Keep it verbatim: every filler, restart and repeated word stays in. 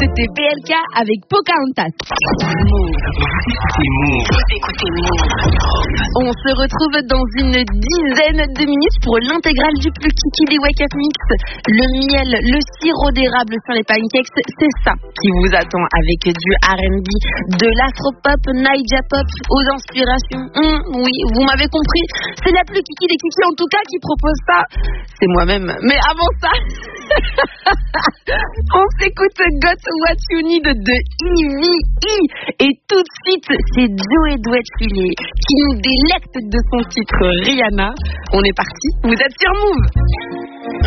C'était B L K avec Pocahontas. On se retrouve dans une dizaine de minutes pour l'intégrale du plus kiki des Wake Up Mix. Le miel, le sirop d'érable sur les pancakes, c'est ça qui vous attend avec du R and B, de l'afropop, Naija Pop aux inspirations. Mmh, oui, vous m'avez compris, c'est la plus kiki des kiki en tout cas qui propose ça. C'est moi-même. Mais avant ça, on s'écoute Got What You Need de Ivy E. Et tout de suite, c'est Joey Dwetchile qui nous délecte de son titre Rihanna. On est parti, vous êtes sur Move.